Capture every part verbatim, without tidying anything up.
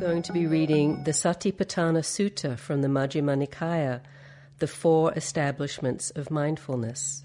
going to be reading the Satipatthana Sutta from the Majjhima Nikaya, the Four Establishments of Mindfulness.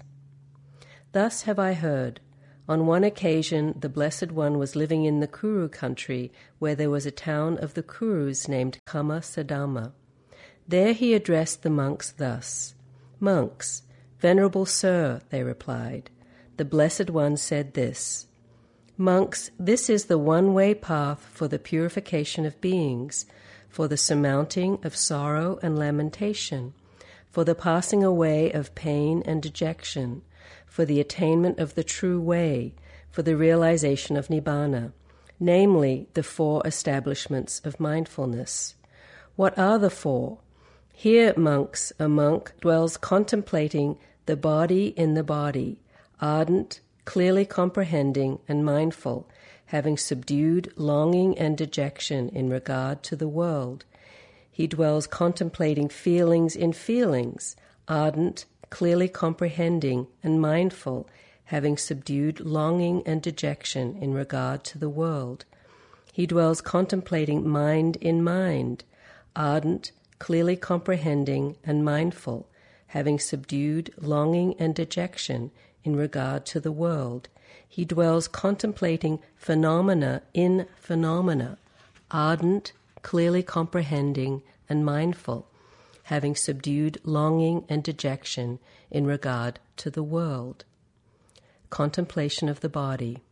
Thus have I heard. On one occasion, the Blessed One was living in the Kuru country, where there was a town of the Kurus named Kama Sadama. There he addressed the monks thus, "Monks, Venerable Sir," they replied, the Blessed One said this, "Monks, this is the one-way path for the purification of beings, for the surmounting of sorrow and lamentation, for the passing away of pain and dejection, for the attainment of the true way, for the realization of Nibbana, namely the four establishments of mindfulness." What are the four? Here, monks, a monk dwells contemplating the body in the body, ardent, clearly comprehending and mindful, having subdued longing and dejection in regard to the world. He dwells contemplating feelings in feelings, ardent, clearly comprehending and mindful, having subdued longing and dejection in regard to the world. He dwells contemplating mind in mind, ardent, clearly comprehending and mindful, having subdued longing and dejection in regard to the world. He dwells contemplating phenomena in phenomena, ardent, clearly comprehending and mindful, having subdued longing and dejection in regard to the world. Contemplation of the body.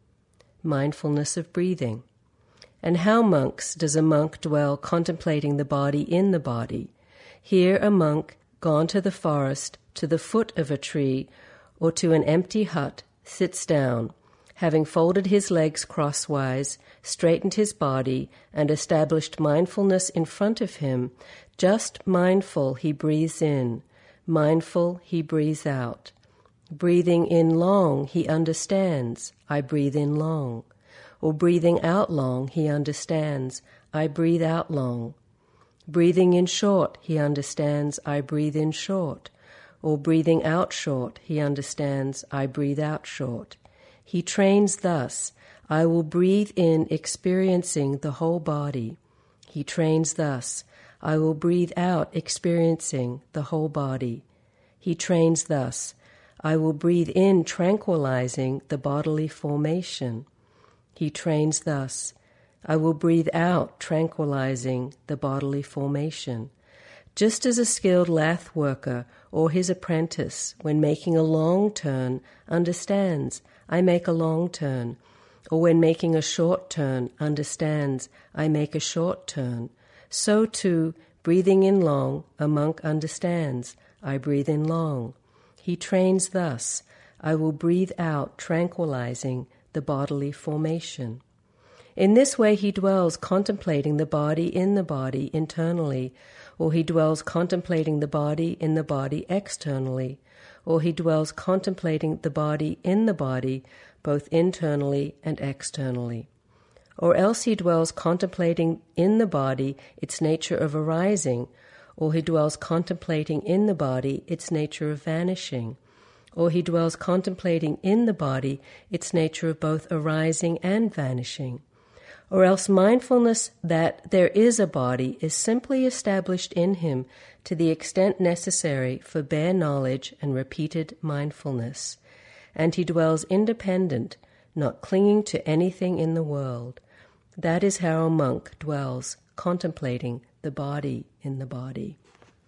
Mindfulness of breathing. And how, monks, does a monk dwell contemplating the body in the body? Here a monk, gone to the forest, to the foot of a tree, or to an empty hut, sits down, having folded his legs crosswise, straightened his body, and established mindfulness in front of him. Just mindful he breathes in, mindful he breathes out. Breathing in long, he understands, I breathe in long. Or breathing out long, he understands, I breathe out long. Breathing in short, he understands, I breathe in short. Or breathing out short, he understands, I breathe out short. He trains thus, I will breathe in experiencing the whole body. He trains thus, I will breathe out experiencing the whole body. He trains thus, I will breathe in tranquilizing the bodily formation. He trains thus, I will breathe out tranquilizing the bodily formation. Just as a skilled lath worker or his apprentice, when making a long turn, understands, I make a long turn, or when making a short turn, understands, I make a short turn, so too, breathing in long, a monk understands, I breathe in long. He trains thus, I will breathe out tranquilizing the bodily formation. In this way he dwells contemplating the body in the body internally, or he dwells contemplating the body in the body externally, or he dwells contemplating the body in the body both internally and externally. Or else he dwells contemplating in the body its nature of arising, or he dwells contemplating in the body its nature of vanishing, or he dwells contemplating in the body its nature of both arising and vanishing. Or else mindfulness that there is a body is simply established in him to the extent necessary for bare knowledge and repeated mindfulness, and he dwells independent, not clinging to anything in the world. That is how a monk dwells, contemplating the body in the body.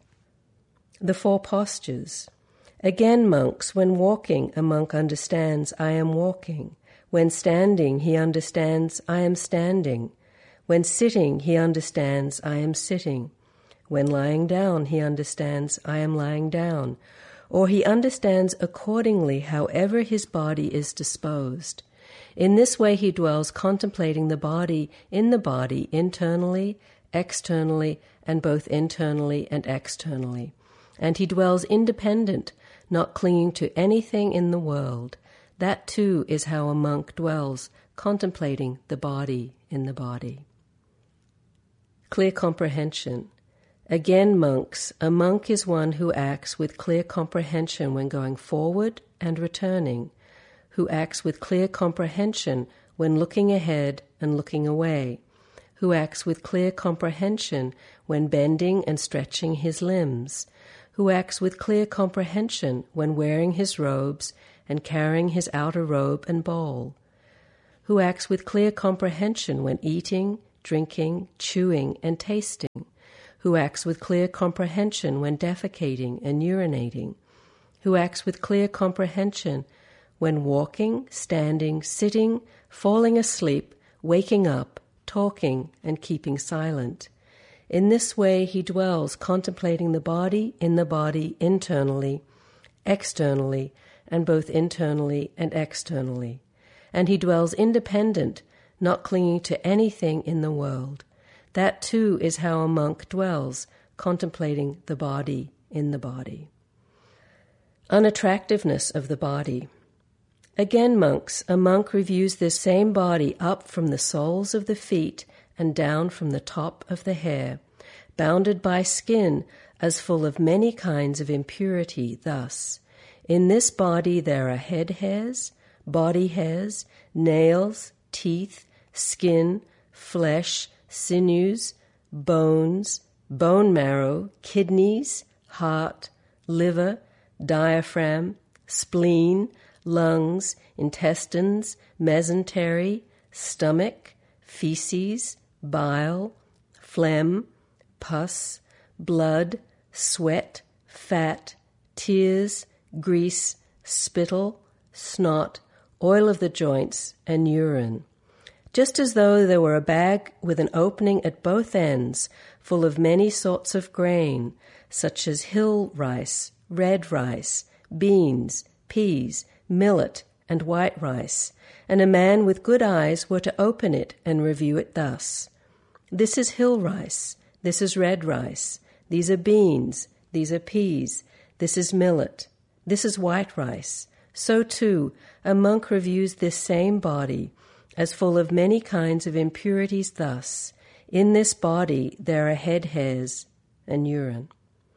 The four postures. Again, monks, when walking, a monk understands, I am walking. When standing, he understands, I am standing. When sitting, he understands, I am sitting. When lying down, he understands, I am lying down. Or he understands accordingly however his body is disposed. In this way he dwells contemplating the body in the body internally, externally, and both internally and externally. And he dwells independent, not clinging to anything in the world. That too is how a monk dwells, contemplating the body in the body. Clear comprehension. Again, monks, a monk is one who acts with clear comprehension when going forward and returning, who acts with clear comprehension when looking ahead and looking away, who acts with clear comprehension when bending and stretching his limbs, who acts with clear comprehension when wearing his robes and carrying his outer robe and bowl, who acts with clear comprehension when eating, drinking, chewing, and tasting, who acts with clear comprehension when defecating and urinating, who acts with clear comprehension when walking, standing, sitting, falling asleep, waking up, talking, and keeping silent. In this way he dwells contemplating the body in the body internally, externally, and both internally and externally. And he dwells independent, not clinging to anything in the world. That too is how a monk dwells, contemplating the body in the body. Unattractiveness of the body. Again, monks, a monk reviews this same body up from the soles of the feet and down from the top of the hair, bounded by skin as full of many kinds of impurity, thus: in this body there are head hairs, body hairs, nails, teeth, skin, flesh, sinews, bones, bone marrow, kidneys, heart, liver, diaphragm, spleen, lungs, intestines, mesentery, stomach, feces, bile, phlegm, pus, blood, sweat, fat, tears, grease, spittle, snot, oil of the joints, and urine. Just as though there were a bag with an opening at both ends, full of many sorts of grain, such as hill rice, red rice, beans, peas, millet, and white rice, and a man with good eyes were to open it and review it thus: this is hill rice, this is red rice, these are beans, these are peas, this is millet, this is white rice. So too, a monk reviews this same body as full of many kinds of impurities thus: in this body there are head hairs and urine.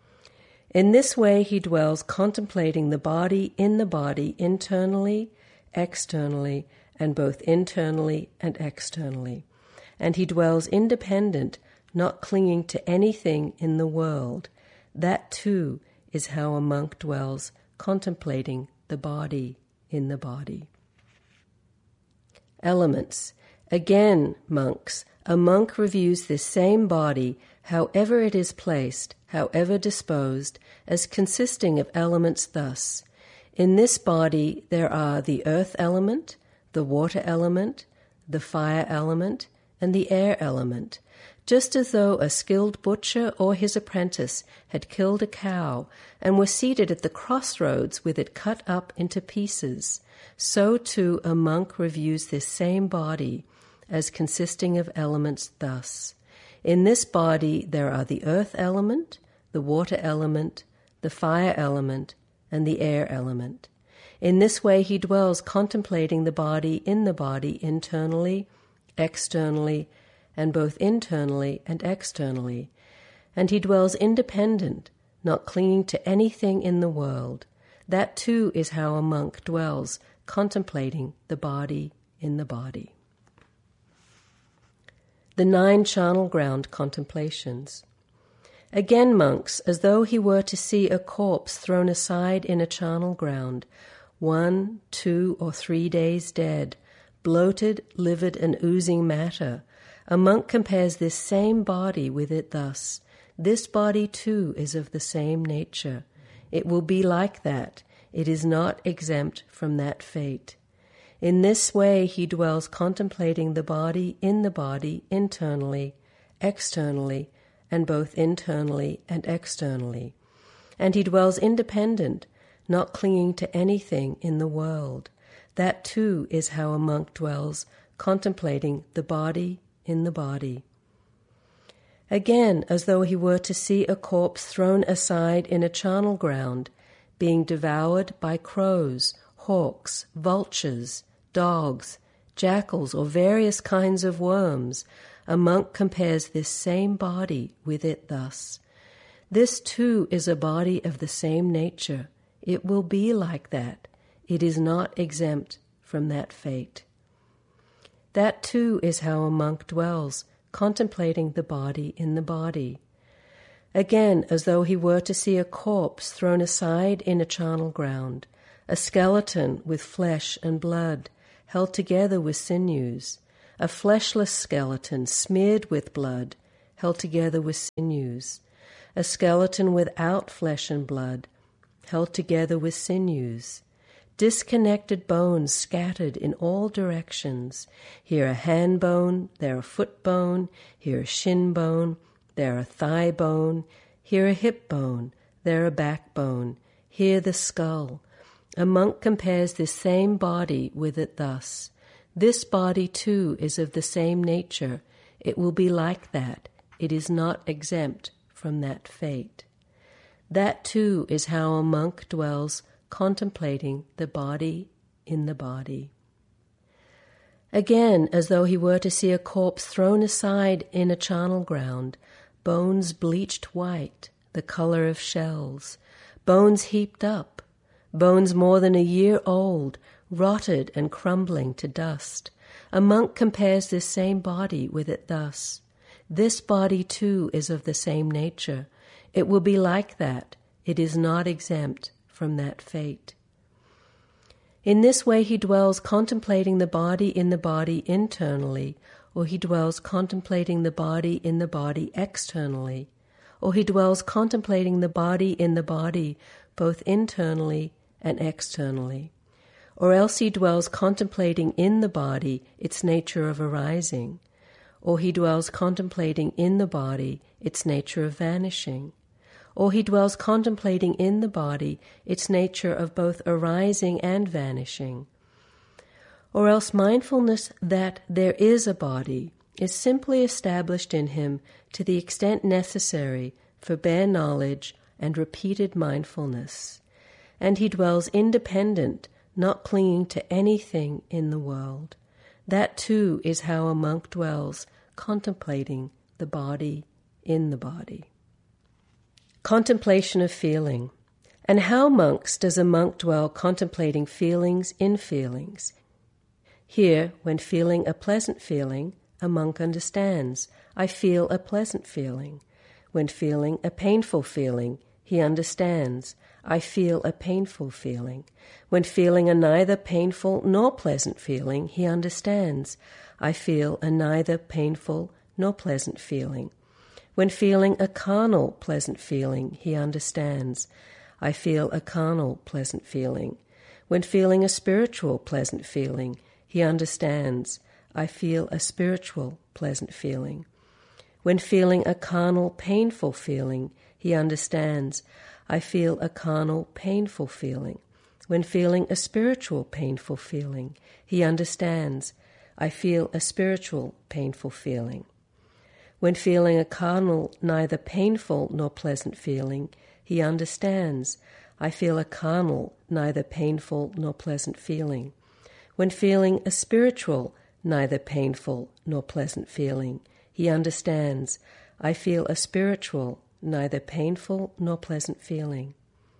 In this way he dwells contemplating the body in the body internally, externally, and both internally and externally. And he dwells independent, not clinging to anything in the world. That too is how a monk dwells contemplating the body in the body. Elements. Again, monks, a monk reviews this same body, however it is placed, however disposed, as consisting of elements thus: in this body there are the earth element, the water element, the fire element, and the air element, just as though a skilled butcher or his apprentice had killed a cow and were seated at the crossroads with it cut up into pieces. So too a monk reviews this same body as consisting of elements thus: in this body there are the earth element, the water element, the fire element, and the air element. In this way he dwells contemplating the body in the body internally, externally, and both internally and externally. And he dwells independent, not clinging to anything in the world. That too is how a monk dwells, contemplating the body in the body. The nine charnel ground contemplations. Again, monks, as though he were to see a corpse thrown aside in a charnel ground, one, two, or three days dead, bloated, livid, and oozing matter, a monk compares this same body with it thus: this body too is of the same nature. It will be like that. It is not exempt from that fate. In this way he dwells contemplating the body in the body internally, externally, and both internally and externally. And he dwells independent, not clinging to anything in the world. That too is how a monk dwells, contemplating the body in the body. Again, as though he were to see a corpse thrown aside in a charnel ground, being devoured by crows, hawks, vultures, dogs, jackals, or various kinds of worms, a monk compares this same body with it thus: this too is a body of the same nature. It will be like that. It is not exempt from that fate. That too is how a monk dwells, contemplating the body in the body. Again, as though he were to see a corpse thrown aside in a charnel ground, a skeleton with flesh and blood, held together with sinews, a fleshless skeleton smeared with blood, held together with sinews, a skeleton without flesh and blood, held together with sinews, disconnected bones scattered in all directions, here a hand bone, there a foot bone, here a shin bone, there a thigh bone, here a hip bone, there a backbone, here the skull. A monk compares this same body with it thus. This body too is of the same nature. It will be like that. It is not exempt from that fate. That too is how a monk dwells contemplating the body in the body. Again, as though he were to see a corpse thrown aside in a charnel ground, bones bleached white, the color of shells, bones heaped up, bones more than a year old, rotted and crumbling to dust. A monk compares this same body with it thus. This body too is of the same nature. It will be like that. It is not exempt from that fate. In this way he dwells contemplating the body in the body internally, or he dwells contemplating the body in the body externally, or he dwells contemplating the body in the body both internally and externally, or else he dwells contemplating in the body its nature of arising, or he dwells contemplating in the body its nature of vanishing, or he dwells contemplating in the body its nature of both arising and vanishing, or else mindfulness that there is a body is simply established in him to the extent necessary for bare knowledge and repeated mindfulness, and he dwells independent, not clinging to anything in the world. That too is how a monk dwells, contemplating the body in the body. Contemplation of feeling. And how, monks, does a monk dwell contemplating feelings in feelings? Here, when feeling a pleasant feeling, a monk understands, I feel a pleasant feeling. When feeling a painful feeling, he understands, I feel a painful feeling. When feeling a neither painful nor pleasant feeling, he understands, I feel a neither painful nor pleasant feeling. When feeling a carnal pleasant feeling, he understands, I feel a carnal pleasant feeling. When feeling a spiritual pleasant feeling, he understands, I feel a spiritual pleasant feeling. When feeling a carnal painful feeling, he understands, I feel a carnal painful feeling. When feeling a spiritual painful feeling, he understands, I feel a spiritual painful feeling. When feeling a carnal neither painful nor pleasant feeling, he understands, I feel a carnal neither painful nor pleasant feeling. When feeling a spiritual neither painful nor pleasant feeling, he understands, I feel a spiritual neither painful nor pleasant feeling.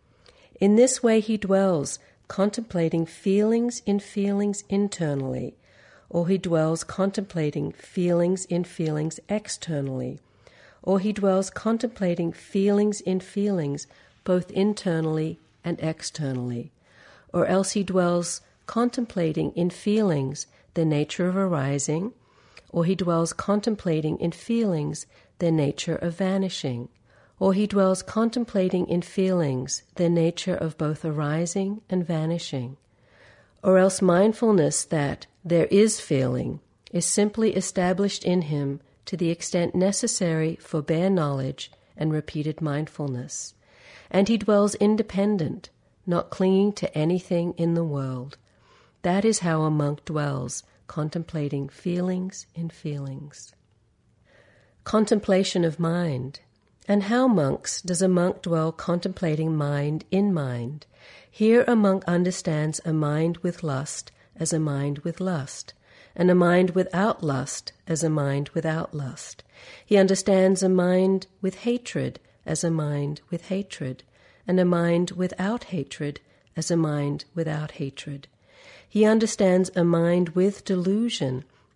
In this way he dwells, contemplating feelings in feelings internally, or he dwells contemplating feelings in feelings externally, or he dwells contemplating feelings in feelings both internally and externally, or else he dwells contemplating in feelings the nature of arising, or he dwells contemplating in feelings their nature of vanishing, or he dwells contemplating in feelings their nature of both arising and vanishing, or else mindfulness that there is feeling is simply established in him to the extent necessary for bare knowledge and repeated mindfulness, and he dwells independent, not clinging to anything in the world. That is how a monk dwells, contemplating feelings in feelings. Contemplation of mind. And how, monks, does a monk dwell contemplating mind in mind? Here a monk understands a mind with lust as a mind with lust, and a mind without lust as a mind without lust. He understands a mind with hatred as a mind with hatred, and a mind without hatred as a mind without hatred. He understands a mind with delusion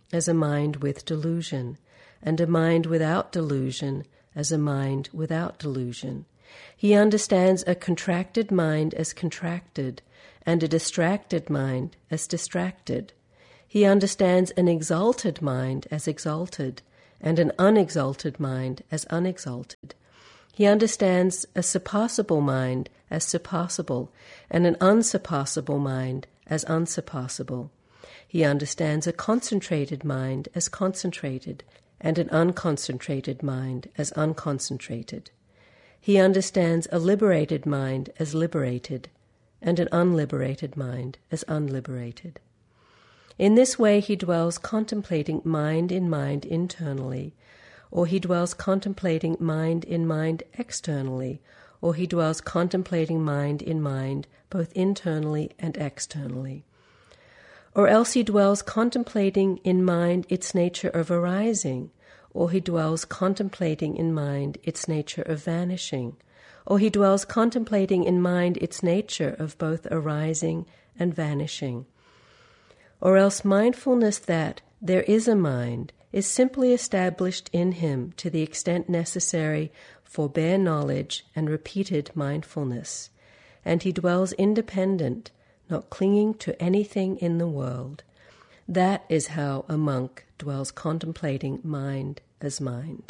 as a mind with delusion, and a mind without delusion as a mind without delusion. He understands a contracted mind as contracted, and a distracted mind as distracted. He understands an exalted mind as exalted, and an unexalted mind as unexalted. He understands a surpassable mind as surpassable, and an unsurpassable mind as unsurpassable. He understands a concentrated mind as concentrated, and an unconcentrated mind as unconcentrated. He understands a liberated mind as liberated, and an unliberated mind as unliberated. In this way he dwells contemplating mind in mind internally, or he dwells contemplating mind in mind externally, or he dwells contemplating mind in mind both internally and externally. Or else he dwells contemplating in mind its nature of arising, or he dwells contemplating in mind its nature of vanishing, or he dwells contemplating in mind its nature of both arising and vanishing. Or else mindfulness that there is a mind is simply established in him to the extent necessary for bare knowledge and repeated mindfulness, and he dwells independent, not clinging to anything in the world. That is how a monk dwells contemplating mind as mind.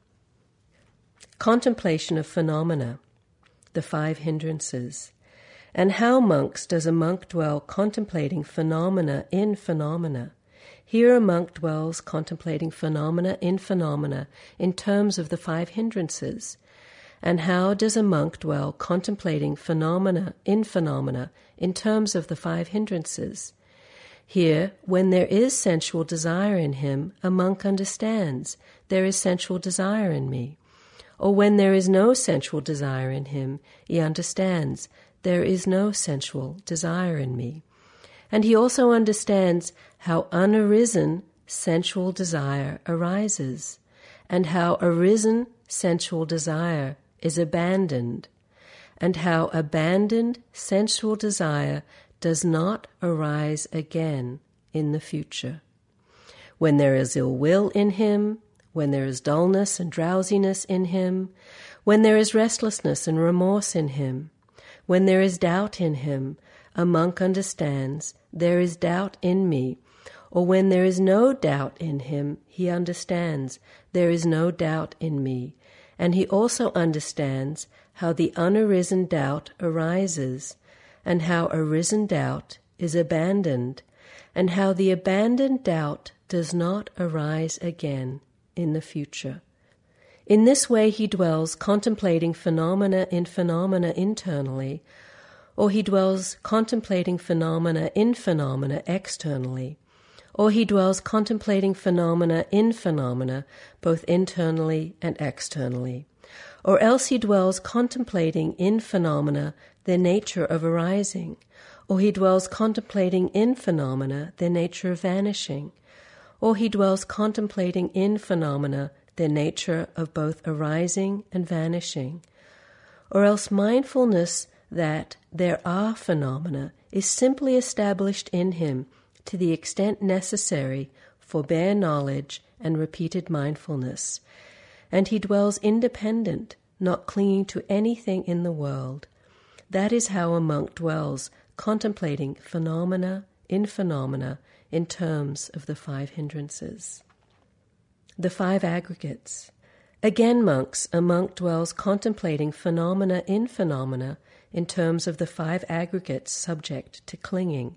Contemplation of phenomena, the five hindrances. And how, monks, does a monk dwell contemplating phenomena in phenomena? Here a monk dwells contemplating phenomena in phenomena in terms of the five hindrances. And how does a monk dwell contemplating phenomena in phenomena in terms of the five hindrances? Here, when there is sensual desire in him, a monk understands, there is sensual desire in me. Or when there is no sensual desire in him, he understands, there is no sensual desire in me. And he also understands how unarisen sensual desire arises, and how arisen sensual desire is abandoned, and how abandoned sensual desire does not arise again in the future. When there is ill will in him, when there is dullness and drowsiness in him, when there is restlessness and remorse in him, when there is doubt in him, a monk understands, there is doubt in me. Or when there is no doubt in him, he understands, there is no doubt in me. And he also understands how the unarisen doubt arises, and how arisen doubt is abandoned, and how the abandoned doubt does not arise again in the future. In this way he dwells contemplating phenomena in phenomena internally, or he dwells contemplating phenomena in phenomena externally, or he dwells contemplating phenomena in phenomena both internally and externally, or else he dwells contemplating in phenomena their nature of arising, or he dwells contemplating in phenomena their nature of vanishing, or he dwells contemplating in phenomena their nature of both arising and vanishing, or else mindfulness that there are phenomena is simply established in him to the extent necessary for bare knowledge and repeated mindfulness, and he dwells independent, not clinging to anything in the world. That is how a monk dwells, contemplating phenomena in phenomena in terms of the five hindrances. The five aggregates. Again, monks, a monk dwells contemplating phenomena in phenomena in terms of the five aggregates subject to clinging.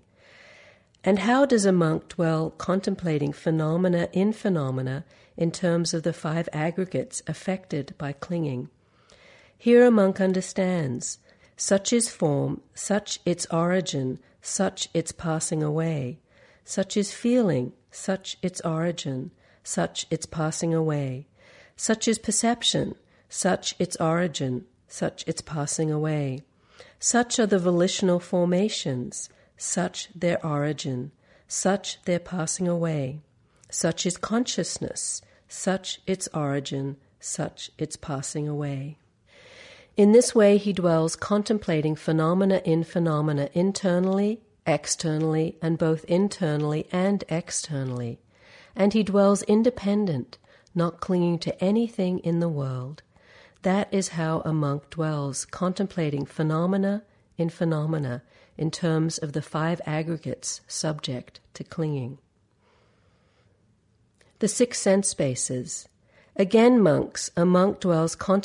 And how does a monk dwell contemplating phenomena in phenomena in terms of the five aggregates affected by clinging? Here a monk understands, such is form, such its origin, such its passing away. Such is feeling, such its origin, such its passing away. Such is perception, such its origin, such its passing away. Such are the volitional formations, such their origin, such their passing away. Such is consciousness, such its origin, such its passing away. In this way he dwells contemplating phenomena in phenomena internally, externally, and both internally and externally. and he dwells independent, not clinging to anything in the world. That is how a monk dwells, contemplating phenomena in phenomena in terms of the five aggregates subject to clinging. The six sense spaces. Again, monks, a monk dwells contemplating